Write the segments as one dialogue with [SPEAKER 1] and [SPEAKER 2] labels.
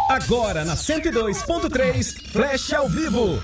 [SPEAKER 1] Agora na 102.3, Flash ao vivo.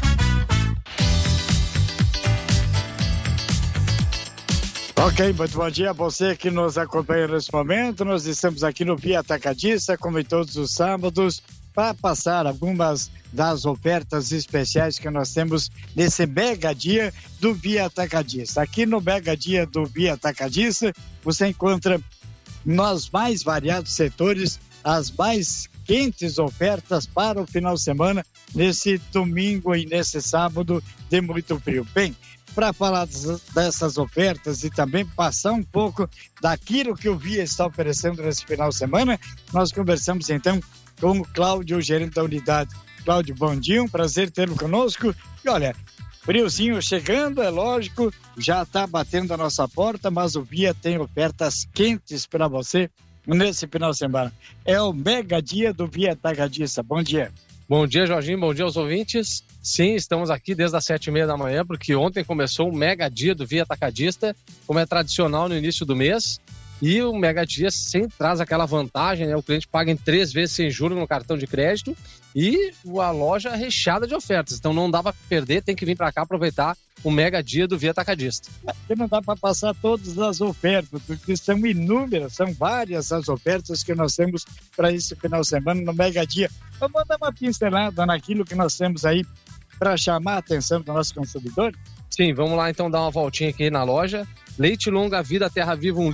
[SPEAKER 2] Ok, muito bom dia a você que nos acompanha nesse momento. Nós estamos aqui no Via Atacadista, como em todos os sábados, para passar algumas das ofertas especiais que nós temos nesse mega dia do Via Atacadista. Aqui no mega dia do Via Atacadista, você encontra nos mais variados setores as mais quentes ofertas para o final de semana, nesse domingo e nesse sábado de muito frio. Bem, para falar dessas ofertas e também passar um pouco daquilo que o Via está oferecendo nesse final de semana, nós conversamos então com o Cláudio, gerente da unidade. Cláudio, bom dia, um prazer tê-lo conosco. E olha, friozinho chegando, é lógico, já está batendo a nossa porta, mas o Via tem ofertas quentes para você nesse final de semana. É o mega dia do Via Atacadista. Bom dia.
[SPEAKER 3] Bom dia, Jorginho. Bom dia aos ouvintes. Sim, estamos aqui desde as 7h30 da manhã, porque ontem começou o mega dia do Via Atacadista, como é tradicional no início do mês. E o mega dia sempre traz aquela vantagem, né? O cliente paga em 3 vezes sem juros no cartão de crédito e a loja recheada de ofertas. Então não dá para perder, tem que vir para cá aproveitar o mega dia do Via Atacadista.
[SPEAKER 2] E não dá para passar todas as ofertas, porque são inúmeras, são várias as ofertas que nós temos para esse final de semana no mega dia. Vamos dar uma pincelada naquilo que nós temos aí para chamar a atenção do nosso consumidor?
[SPEAKER 3] Sim, vamos lá então dar uma voltinha aqui na loja. Leite longa vida Terra Viva 1